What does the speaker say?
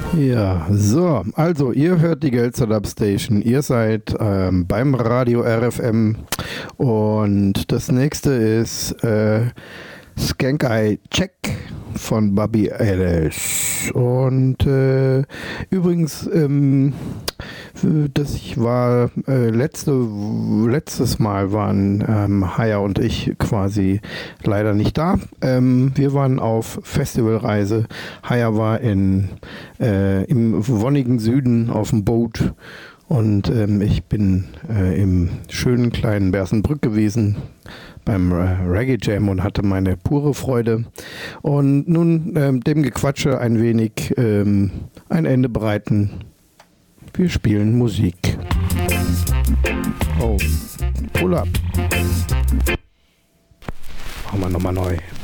Ja, so, also ihr hört die Geldsetup Station, ihr seid beim Radio RFM und das nächste ist Skank Eye Check von Bobby Ellis. Und übrigens, letztes Mal waren Haya und ich quasi leider nicht da. Wir waren auf Festivalreise. Haya war im wonnigen Süden auf dem Boot. Und ich bin im schönen kleinen Bersenbrück gewesen beim Reggae Jam und hatte meine pure Freude. Und nun dem Gequatsche ein wenig ein Ende bereiten. Wir spielen Musik. Oh, pull up. Machen wir nochmal neu.